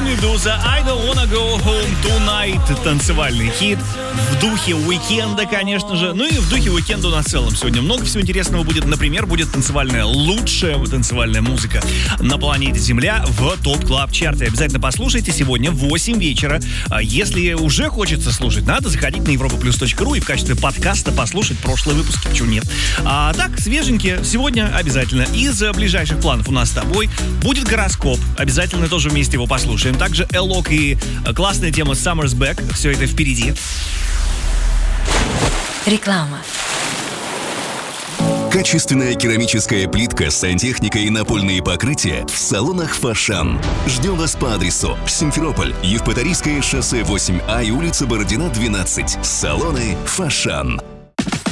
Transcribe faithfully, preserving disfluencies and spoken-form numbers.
Медуза, I don't wanna go home tonight. Танцевальный хит в духе уикенда, конечно же. Ну и в духе уикенда у нас в целом сегодня много всего интересного будет. Например, будет танцевальная, лучшая танцевальная музыка на планете Земля в ТОП Клаб Чарте. Обязательно послушайте сегодня в восемь вечера. Если уже хочется слушать, надо заходить на европа плюс точка ру и в качестве подкаста послушать прошлые выпуски, почему нет. А так, свеженькие, сегодня обязательно. Из ближайших планов у нас с тобой будет гороскоп. Обязательно тоже вместе его послушаем. Также Элок и классная тема Summer's Back. Все это впереди. Реклама. Качественная керамическая плитка, сантехника и напольные покрытия в салонах «Фошан». Ждем вас по адресу Симферополь, Евпаторийское шоссе восемь А и улица Бородина, двенадцать. Салоны «Фошан».